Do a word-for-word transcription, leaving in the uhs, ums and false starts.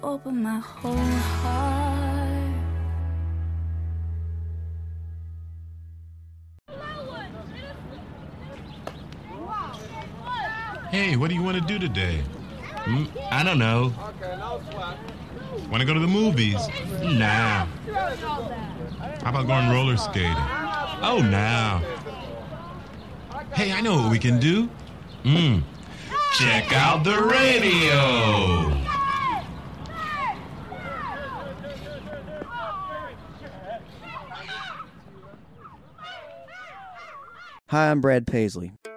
Open my whole heart. Hey, what do you want to do today? Mm, I don't know. Want to go to the movies? Nah. How about going roller skating? Oh, nah. Hey, I know what we can do. Mm. Check out the radio. Hi, I'm Brad Paisley.